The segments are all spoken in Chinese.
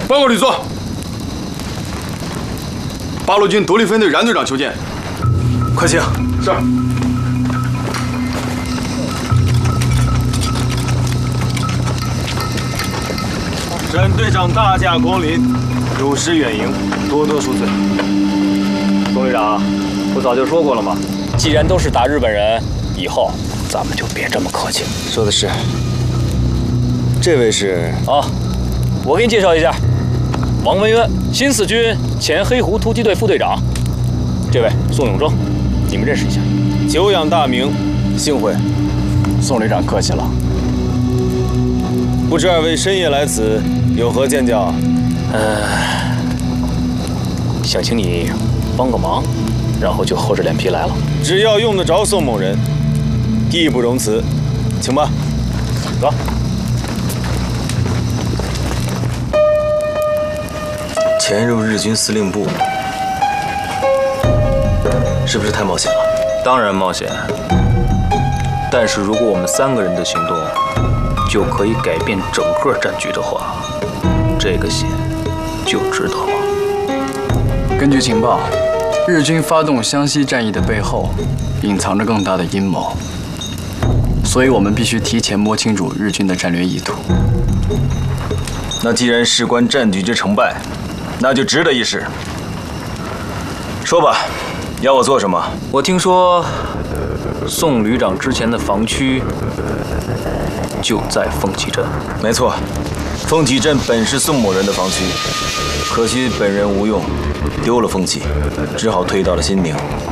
报告吕座，八路军独立分队冉队长求见。 快请。 是。 沈队长大驾光临，有失远迎，多多恕罪。宋旅长，不早就说过了吗？既然都是打日本人，以后咱们就别这么客气。说的是。这位是啊，我给你介绍一下，王文渊，新四军前黑狐突击队副队长。这位宋永征，你们认识一下。久仰大名，幸会。宋旅长客气了。不知二位深夜来此，有何见教？想请你帮个忙，然后就厚着脸皮来了。只要用得着宋某人，义不容辞，请吧。走。潜入日军司令部，是不是太冒险了？当然冒险。但是如果我们3个人的行动就可以改变整个战局的话，这个险就值得吗？ 根据情报，日军发动湘西战役的背后，隐藏着更大的阴谋，所以我们必须提前摸清楚日军的战略意图。 那既然事关战局之成败，那就值得一试。说吧，要我做什么？我听说宋旅长之前的防区就在凤岐镇。没错，凤岐镇本是宋某人的防区，可惜本人无用，丢了凤岐，只好退到了新宁。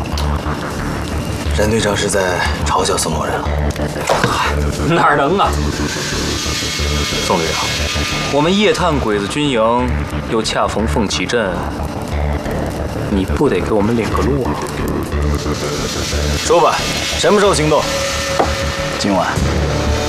冉队长是在嘲笑宋某人了？哪能啊！宋旅长，我们夜探鬼子军营，又恰逢凤岐镇，你不得给我们领个路啊？说吧，什么时候行动？ 今晚。